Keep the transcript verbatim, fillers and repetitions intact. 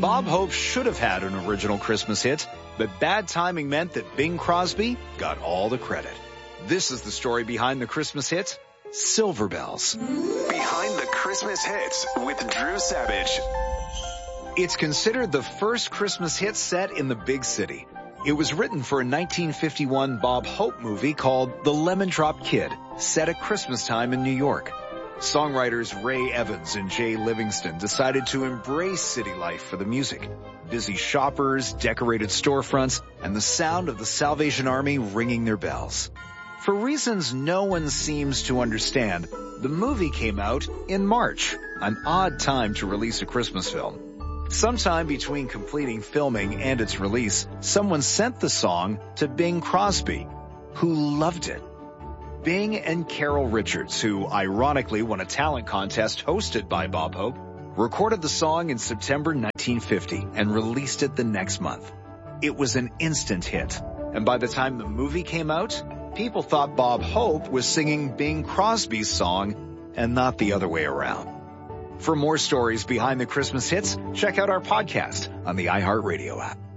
Bob Hope should have had an original Christmas hit, but bad timing meant that Bing Crosby got all the credit. This is the story behind the Christmas hit, Silver Bells. Behind the Christmas hits with Drew Savage. It's considered the first Christmas hit set in the big city. It was written for a nineteen fifty-one Bob Hope movie called The Lemon Drop Kid, set at Christmas time in New York. Songwriters Ray Evans and Jay Livingston decided to embrace city life for the music. Busy shoppers, decorated storefronts, and the sound of the Salvation Army ringing their bells. For reasons no one seems to understand, the movie came out in March, an odd time to release a Christmas film. Sometime between completing filming and its release, someone sent the song to Bing Crosby, who loved it. Bing and Carol Richards, who ironically won a talent contest hosted by Bob Hope, recorded the song in September nineteen fifty and released it the next month. It was an instant hit, and by the time the movie came out, people thought Bob Hope was singing Bing Crosby's song and not the other way around. For more stories behind the Christmas hits, check out our podcast on the iHeartRadio app.